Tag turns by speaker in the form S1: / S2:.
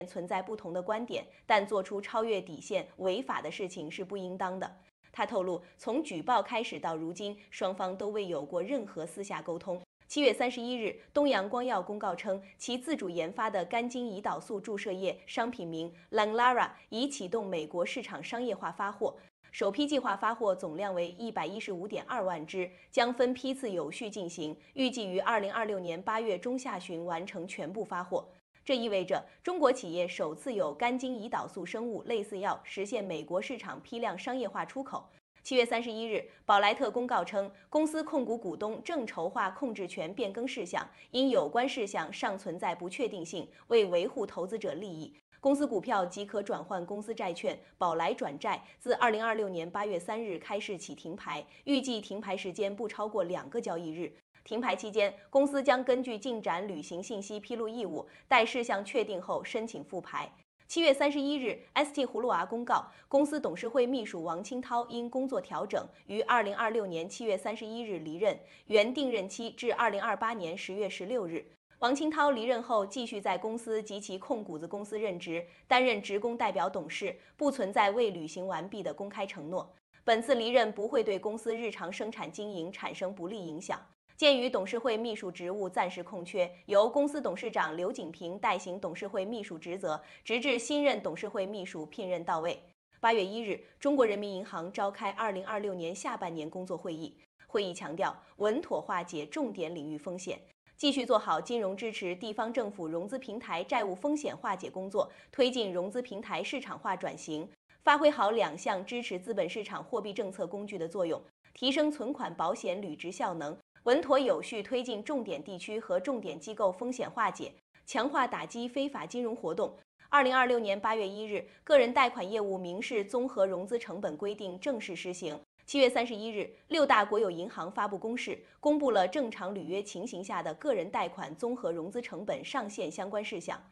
S1: 存在不同的观点，但做出超越底线、违法的事情是不应当的。他透露，从举报开始到如今，双方都未有过任何私下沟通。7月31日，东阳光药公告称，其自主研发的肝精胰岛素注射液商品名 Langlara 已启动美国市场商业化发货。首批计划发货总量为115.2万支，将分批次有序进行，预计于2026年8月中下旬完成全部发货。这意味着中国企业首次有肝精胰岛素生物类似药实现美国市场批量商业化出口。7月31日，宝莱特公告称，公司控股股东正筹划控制权变更事项，因有关事项尚存在不确定性，为维护投资者利益，公司股票即可转换公司债券宝来转债，自2026年8月3日开市起停牌，预计停牌时间不超过2个交易日。停牌期间，公司将根据进展履行信息披露义务，待事项确定后申请复牌。7月31日，ST 葫芦娃公告，公司董事会秘书王清涛因工作调整，于2026年7月31日离任，原定任期至2028年10月16日。王清涛离任后，继续在公司及其控股子公司任职，担任职工代表董事，不存在未履行完毕的公开承诺。本次离任不会对公司日常生产经营产生不利影响。鉴于董事会秘书职务暂时空缺，由公司董事长刘景平代行董事会秘书职责，直至新任董事会秘书聘任到位。8月1日，中国人民银行召开2026年下半年工作会议，会议强调稳妥化解重点领域风险，继续做好金融支持地方政府融资平台债务风险化解工作，推进融资平台市场化转型，发挥好2项支持资本市场货币政策工具的作用，提升存款保险履职效能，稳妥有序推进重点地区和重点机构风险化解，强化打击非法金融活动。2026年8月1日，个人贷款业务民事综合融资成本规定正式施行。7月31日，6大国有银行发布公示，公布了正常履约情形下的个人贷款综合融资成本上限相关事项。